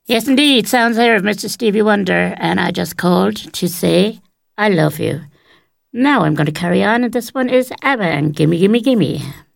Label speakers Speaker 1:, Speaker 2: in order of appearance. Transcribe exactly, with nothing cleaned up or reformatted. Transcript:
Speaker 1: Yes, indeed. Sounds there of Mister Stevie Wonder, and I just called to say I love you. Now I'm going to carry on, and this one is ABBA and Gimme Gimme Gimme.